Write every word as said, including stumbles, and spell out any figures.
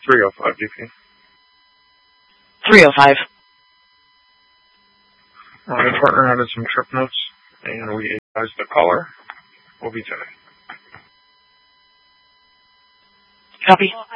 three oh five D P. three oh five. My partner added some trip notes, and we advised the caller. We'll be today. Copy.